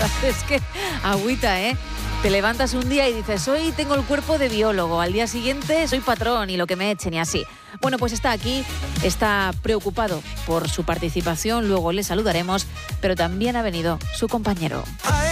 verdad es que agüita, ¿eh? Te levantas un día y dices, hoy tengo el cuerpo de biólogo, al día siguiente soy patrón y lo que me echen y así. Bueno, pues está aquí, está preocupado por su participación, luego le saludaremos, pero también ha venido su compañero.